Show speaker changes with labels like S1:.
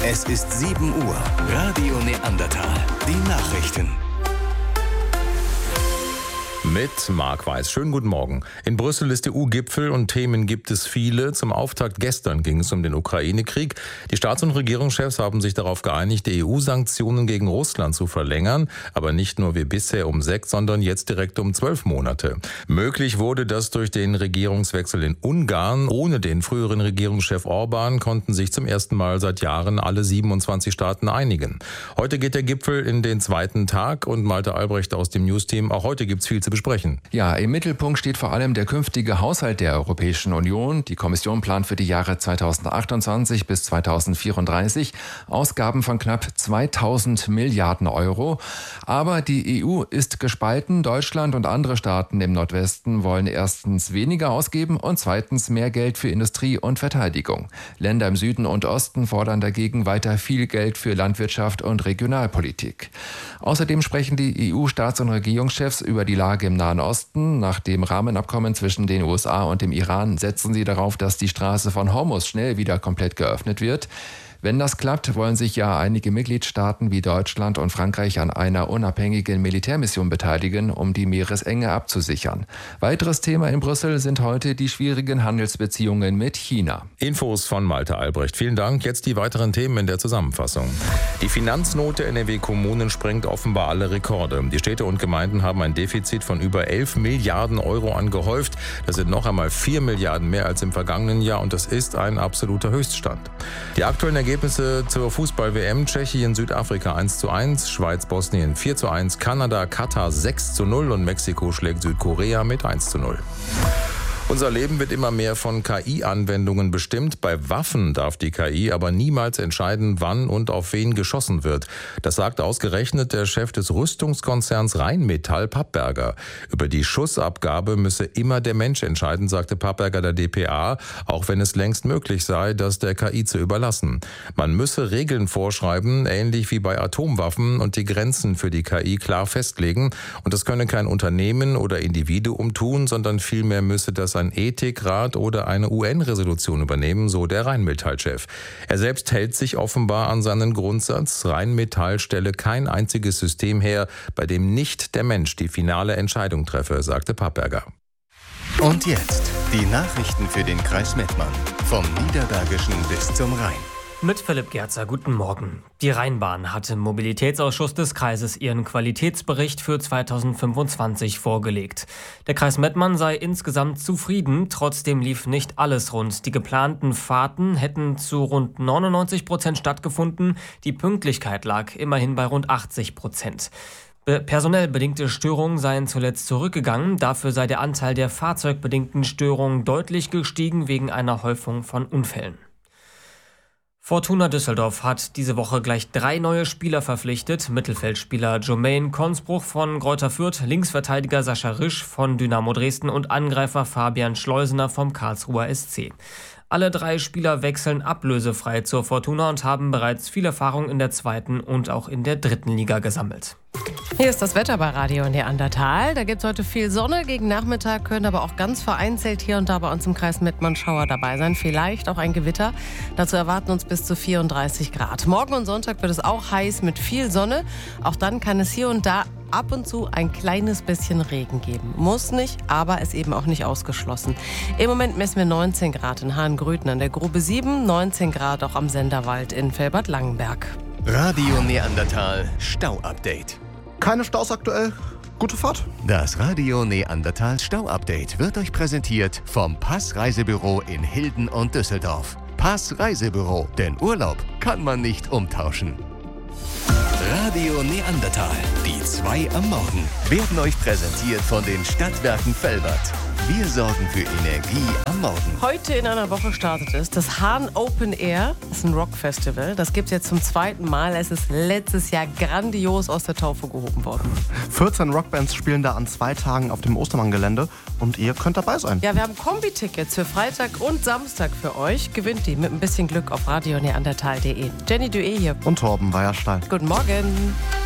S1: Es ist 7 Uhr. Radio Neandertal. Die Nachrichten.
S2: Mit Marc Weiß. Schönen guten Morgen. In Brüssel ist EU-Gipfel und Themen gibt es viele. Zum Auftakt gestern ging es um den Ukraine-Krieg. Die Staats- und Regierungschefs haben sich darauf geeinigt, die EU-Sanktionen gegen Russland zu verlängern. Aber nicht nur wie bisher um 6, sondern jetzt direkt um 12 Monate. Möglich wurde das durch den Regierungswechsel in Ungarn. Ohne den früheren Regierungschef Orban konnten sich zum ersten Mal seit Jahren alle 27 Staaten einigen. Heute geht der Gipfel in den zweiten Tag und Malte Albrecht aus dem News-Team. Auch heute gibt es viel zu besprechen.
S3: Ja, im Mittelpunkt steht vor allem der künftige Haushalt der Europäischen Union. Die Kommission plant für die Jahre 2028 bis 2034 Ausgaben von knapp 2000 Milliarden Euro. Aber die EU ist gespalten. Deutschland und andere Staaten im Nordwesten wollen erstens weniger ausgeben und zweitens mehr Geld für Industrie und Verteidigung. Länder im Süden und Osten fordern dagegen weiter viel Geld für Landwirtschaft und Regionalpolitik. Außerdem sprechen die EU-Staats- und Regierungschefs über die Lage im Nahen Osten. Nach dem Rahmenabkommen zwischen den USA und dem Iran setzen sie darauf, dass die Straße von Hormuz schnell wieder komplett geöffnet wird. Wenn das klappt, wollen sich ja einige Mitgliedstaaten wie Deutschland und Frankreich an einer unabhängigen Militärmission beteiligen, um die Meeresenge abzusichern. Weiteres Thema in Brüssel sind heute die schwierigen Handelsbeziehungen mit China.
S2: Infos von Malte Albrecht. Vielen Dank. Jetzt die weiteren Themen in der Zusammenfassung. Die Finanznot der NRW-Kommunen sprengt offenbar alle Rekorde. Die Städte und Gemeinden haben ein Defizit von über 11 Milliarden Euro angehäuft. Das sind noch einmal 4 Milliarden mehr als im vergangenen Jahr und das ist ein absoluter Höchststand. Die aktuellen Ergebnisse zur Fußball-WM: Tschechien, Südafrika 1:1, Schweiz, Bosnien 4:1, Kanada, Katar 6:0 und Mexiko schlägt Südkorea mit 1:0. Unser Leben wird immer mehr von KI-Anwendungen bestimmt. Bei Waffen darf die KI aber niemals entscheiden, wann und auf wen geschossen wird. Das sagt ausgerechnet der Chef des Rüstungskonzerns Rheinmetall, Pappberger. Über die Schussabgabe müsse immer der Mensch entscheiden, sagte Pappberger der dpa, auch wenn es längst möglich sei, das der KI zu überlassen. Man müsse Regeln vorschreiben, ähnlich wie bei Atomwaffen, und die Grenzen für die KI klar festlegen. Und das könne kein Unternehmen oder Individuum tun, sondern vielmehr müsse das ein Ethikrat oder eine UN-Resolution übernehmen, so der Rheinmetall-Chef. Er selbst hält sich offenbar an seinen Grundsatz: Rheinmetall stelle kein einziges System her, bei dem nicht der Mensch die finale Entscheidung treffe, sagte Pappberger.
S1: Und jetzt die Nachrichten für den Kreis Mettmann. Vom Niederbergischen bis zum Rhein.
S4: Mit Philipp Gerzer, guten Morgen. Die Rheinbahn hat im Mobilitätsausschuss des Kreises ihren Qualitätsbericht für 2025 vorgelegt. Der Kreis Mettmann sei insgesamt zufrieden, trotzdem lief nicht alles rund. Die geplanten Fahrten hätten zu rund 99% stattgefunden, die Pünktlichkeit lag immerhin bei rund 80%. Personell bedingte Störungen seien zuletzt zurückgegangen, dafür sei der Anteil der fahrzeugbedingten Störungen deutlich gestiegen wegen einer Häufung von Unfällen. Fortuna Düsseldorf hat diese Woche gleich 3 neue Spieler verpflichtet. Mittelfeldspieler Jermaine Consbruch von Greuther Fürth, Linksverteidiger Sascha Risch von Dynamo Dresden und Angreifer Fabian Schleusener vom Karlsruher SC. Alle 3 Spieler wechseln ablösefrei zur Fortuna und haben bereits viel Erfahrung in der 2. und auch in der 3. Liga gesammelt.
S5: Hier ist das Wetter bei Radio Neandertal. Da gibt es heute viel Sonne. Gegen Nachmittag können aber auch ganz vereinzelt hier und da bei uns im Kreis Mettmann Schauer dabei sein. Vielleicht auch ein Gewitter. Dazu erwarten uns bis zu 34 Grad. Morgen und Sonntag wird es auch heiß mit viel Sonne. Auch dann kann es hier und da ab und zu ein kleines bisschen Regen geben. Muss nicht, aber ist eben auch nicht ausgeschlossen. Im Moment messen wir 19 Grad in Hahngrüten an der Grube 7, 19 Grad auch am Senderwald in Felbert-Langenberg.
S1: Radio Neandertal Stau-Update.
S6: Keine Staus aktuell. Gute Fahrt.
S1: Das Radio Neandertal Stau-Update wird euch präsentiert vom Pass-Reisebüro in Hilden und Düsseldorf. Pass-Reisebüro, denn Urlaub kann man nicht umtauschen. Radio Neandertal, die 2 am Morgen, werden euch präsentiert von den Stadtwerken Velbert. Wir sorgen für Energie am Morgen.
S5: Heute in einer Woche startet es das Hahn Open Air. Das ist ein Rockfestival. Das gibt es jetzt zum 2. Mal. Es ist letztes Jahr grandios aus der Taufe gehoben worden.
S6: 14 Rockbands spielen da an 2 Tagen auf dem Ostermann-Gelände und ihr könnt dabei sein.
S5: Ja, wir haben Kombi-Tickets für Freitag und Samstag für euch. Gewinnt die mit ein bisschen Glück auf radioneandertal.de. Jenny Dué hier.
S6: Und Torben Weierstein.
S5: Guten Morgen.